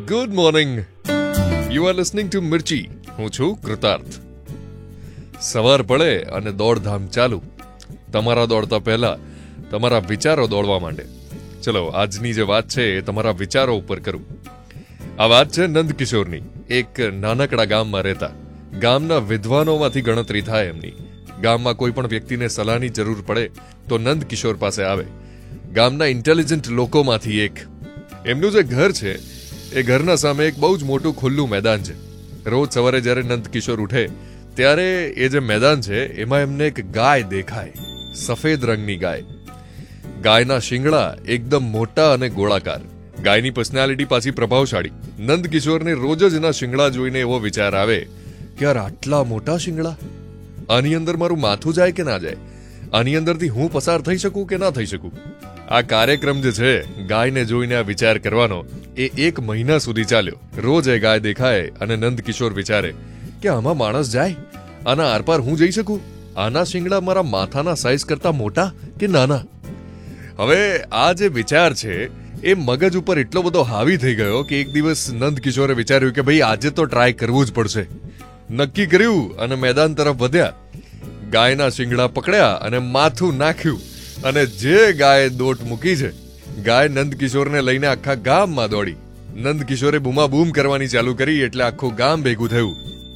Good morning. You are listening to મિર્ચી. હું છું કૃતાર્થ. સવાર પડે અને દોડધામ ચાલુ. તમારા દોડતા પહેલા તમારા વિચારો દોડવા માંડે. ચલો આજની જે વાત છે એ તમારા વિચારો ઉપર કરું. આ વાત છે નંદકિશોરની. એક નાનકડા ગામમાં રહેતા. ગામના વિદ્વાનોમાંથી ગણતરી થાય એમની. ગામમાં કોઈ પણ વ્યક્તિને સલાહની જરૂર પડે તો નંદકિશોર પાસે આવે. ગામના ઇન્ટેલિજન્ટ લોકોમાંથી એક. એમનું જે ઘર છે એ ઘરના સામે એક બહુ જ મોટું ખુલ્લું મેદાન છે. રોજ સવારે જ્યારે નંદકિશોર ઉઠે ત્યારે એ જે મેદાન છે એમાં એમને એક ગાય દેખાય. સફેદ રંગની ગાય. ગાયના શિંગડા એકદમ મોટા અને ગોળાકાર. ગાયની પર્સનાલિટી પાછી પ્રભાવશાળી. નંદકિશોરને રોજ જ એના શિંગડા જોઈને એવો વિચાર આવે કે યાર આટલા મોટા શિંગડા, આની અંદર મારું માથું જાય કે ના જાય? આની અંદરથી હું પસાર થઈ શકું કે ના થઈ શકું? આ કાર્યક્રમ જે છે ગાયને જોઈને આ વિચાર કરવાનો એ 1 મહિના સુધી ચાલ્યો. રોજ એ ગાય દેખાય અને નંદકિશોર વિચારે કે આમાં માણસ જાય? આના આરપાર હું જઈ શકું? આના શિંગડા મારા માથાના સાઈઝ કરતા મોટા કે નાના? હવે આ જે વિચાર છે એ મગજ ઉપર એટલો બધો હાવી થઈ ગયો કે એક દિવસ નંદકિશોરે વિચાર્યું કે ભાઈ આજે તો ટ્રાય કરવું જ પડશે. નક્કી કર્યું અને મેદાન તરફ વધ્યા. ગાયના શિંગડા પકડ્યા અને માથું નાખ્યું અને જે ગાય દોટ મૂકી છે, ગાય નંદકિશોરને લઈને આખા ગામમાં દોડી. નંદકિશોરે બૂમાબૂમ કરવાની ચાલુ કરી એટલે આખું ગામ ભેગું થયું.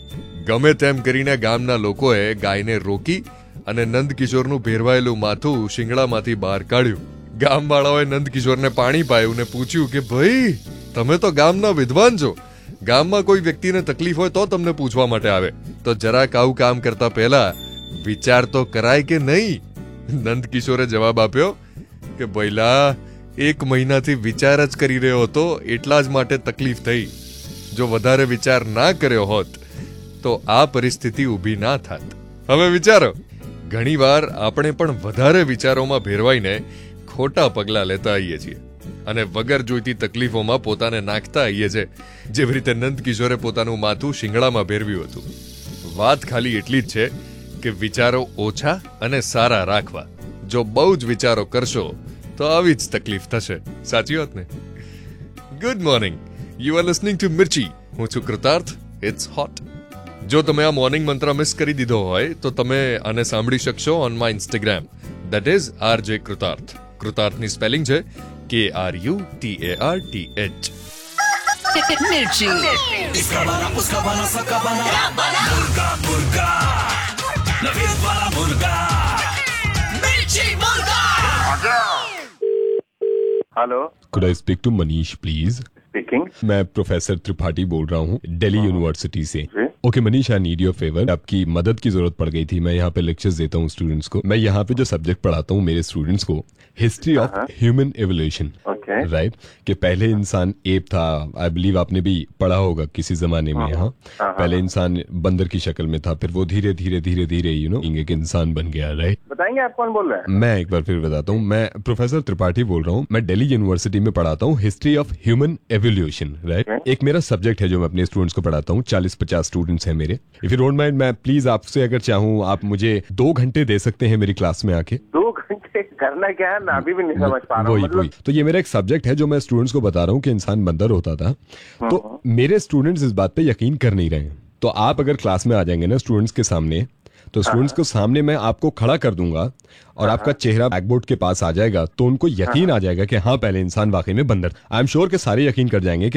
ગમે તેમ કરીને ગામના લોકોએ ગાયને રોકી અને નંદકિશોરનું ભેરવાયેલું માથું શિંગડામાંથી બહાર કાઢ્યું. ગામવાળાઓએ નંદકિશોરને પાણી પાયું ને પૂછ્યું કે ભાઈ તમે તો ગામના વિદ્વાન છો, ગામમાં કોઈ વ્યક્તિને તકલીફ હોય તો તમને પૂછવા માટે આવે, તો જરાક આવું કામ કરતા પહેલા વિચાર તો કરાય કે નહીં? નંદકિશોરે જવાબ આપ્યો કે ભઈલા 1 મહિનાથી વિચાર જ કરી રહ્યો હતો, એટલા જ માટે તકલીફ થઈ. જો વધારે વિચાર ના કર્યો હોત તો આ પરિસ્થિતિ ઊભી ના થાત. હવે વિચારો, ઘણીવાર આપણે પણ વધારે વિચારોમાં ભેરવાઈને ખોટા પગલાં લેતા આવીએ છીએ અને વગર જોઈતી તકલીફોમાં પોતાને નાખતા આવીએ છીએ. જેવી રીતે નંદકિશોરે પોતાનું માથું શિંગડામાં ભેરવ્યું હતું. વાત ખાલી એટલી જ છે કે વિચારો ઓછા અને સારા રાખવા. જો બહુ જ વિચારો કરશો તો આવી જ તકલીફ થશે. સાચી વાત ને? Good morning. You are listening to મિર્ચી. હું છું કૃતાર્થ. It's hot. જો તમે આ મોર્નિંગ મંત્ર મિસ કરી દીધો હોય તો તમે આને સાંભળી શકશો on my Instagram. That is RJ કૃતાર્થ. કૃતાર્થની spelling છે KRUTARTH. मिर्ची इसका बना उसका बना सबका बना मुर्गा मुर्गा नवीन वाला मुर्गा मिर्ची मुर्गा. Hello, Could I speak to Manish, please? Speaking. मैं प्रोफेसर त्रिपाठी बोल रहा हूँ दिल्ली यूनिवर्सिटी से. Okay Manish, I need your favour. आपकी मदद की जरूरत पड़ गई थी. मैं यहाँ पे लेक्चर्स देता हूँ स्टूडेंट्स को. मैं यहाँ पे जो सब्जेक्ट पढ़ाता हूँ मेरे स्टूडेंट्स को, history of human evolution. Right, कि पहले इंसान एप था. आई बिलीव आपने भी पढ़ा होगा किसी जमाने में. यहाँ पहले इंसान बंदर की शक्ल में था, फिर वो धीरे धीरे धीरे धीरे एक इंसान बन गया. राइट, बताएंगे आप कौन बोल रहे हैं? मैं एक बार फिर बताता हूँ. मैं प्रोफेसर त्रिपाठी बोल रहा हूँ. मैं दिल्ली यूनिवर्सिटी में पढ़ाता हूँ history of human evolution. Right, एक मेरा सब्जेक्ट है जो मैं अपने स्टूडेंट्स को पढ़ाता हूँ. 40-50 स्टूडेंट्स हैं मेरे. इफ यू डोंट माइंड, मैं प्लीज आपसे अगर चाहूँ आप मुझे 2 घंटे दे सकते हैं मेरी क्लास में आके. 2 घंटे करना क्या है? मैं अभी भी नहीं समझ पा रहा हूँ. वही. तो ये मेरा एक सब्जेक्ट है जो मैं स्टूडेंट्स को बता रहा हूँ कि इंसान बंदर होता था. तो मेरे स्टूडेंट्स इस बात पे यकीन कर नहीं रहे हैं. तो आप अगर क्लास में आ जाएंगे ना स्टूडेंट्स के सामने, तो स्टूडेंट्स को सामने मैं आपको खड़ा कर दूंगा और आपका चेहरा ब्लैकबोर्ड के पास आ जाएगा, तो उनको यकीन आ जाएगा कि हाँ पहले इंसान वाकई में बंदर. आई एम श्योर कि सारे यकीन कर जाएंगे कि